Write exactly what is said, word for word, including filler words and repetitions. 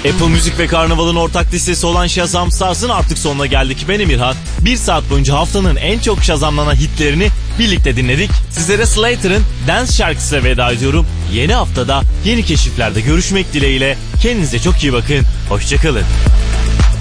Apple Müzik ve Karnaval'ın ortak listesi olan Shazam Stars'ın artık sonuna geldik. Ben Emirhan. Bir saat boyunca haftanın en çok şazamlanan hitlerini birlikte dinledik. Sizlere Slater'ın Dance şarkısıyla veda ediyorum. Yeni haftada yeni keşiflerde görüşmek dileğiyle. Kendinize çok iyi bakın. Hoşçakalın.